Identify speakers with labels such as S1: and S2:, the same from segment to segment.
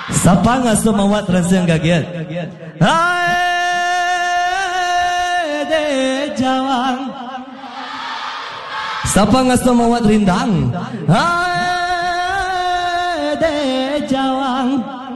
S1: Siapa ngasuh mawat rasa gagiat? Hai de jawang. Siapa ngasuh mawat rindang? Hai de jawang.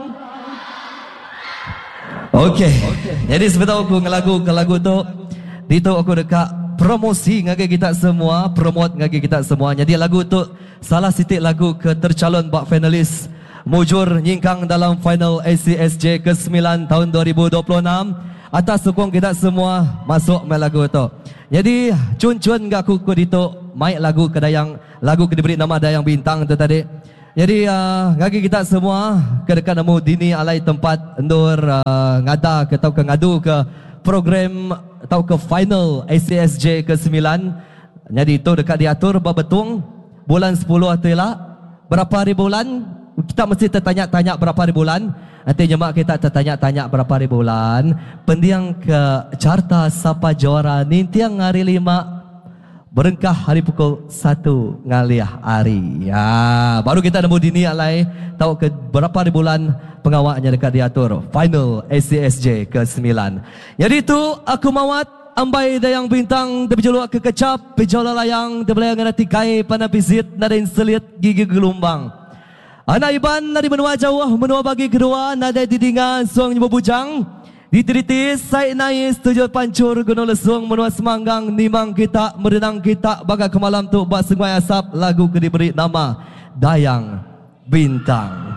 S1: Okey. Jadi sebentar aku ngelagu ke lagu tu. Dito aku dekat promosi ngagi kita semua, promote ngagi kita semua. Jadi lagu tu salah sitik lagu ke tercalon bak finalis mujur nyingkang dalam final ACSJ ke-9 tahun 2026. Atas sokong kita semua masuk main lagu tu. Jadi cun-cun ngaku ku dito main lagu ke dayang, lagu ke diberi nama Dayang Bintang tu tadi. Jadi ngagi kita semua ke dekat nemu dini alai tempat endur ngada ke tau ke ngadu ke program atau ke final ACSJ ke-9. Jadi itu dekat diatur babetung bulan 10 atulah berapa hari bulan kita mesti tertanya-tanya berapa hari bulan. Nanti nyemak kita tertanya-tanya berapa hari bulan. Pendiang ke carta siapa juara nintiang hari 5 berengkah hari pukul 1 ngaliah hari. Ya, baru kita nemu dini alai tahu ke berapa hari bulan pengawaknya dekat diatur final ACSJ ke-9. Jadi itu aku mawat ambai Dayang Bintang terjuluk ke kecap pejola layang terbelayang nganati kai panapizit nadain selit gigi gelombang. Anak iban nadi menua jauh menua bagi kedua nada didingan suang nyoba bujang ditiritis sai nais tujuh pancur gunung lesung menua semanggang nimang kita merenang kita bagai kemalam tu bak sengai asap lagu ke diberi nama Dayang Bintang.